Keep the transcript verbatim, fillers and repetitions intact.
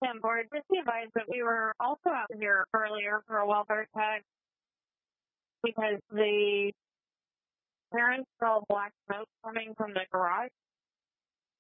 Sam Board, just be advised that we were also out here earlier for a welfare check because the parents saw black smoke coming from the garage.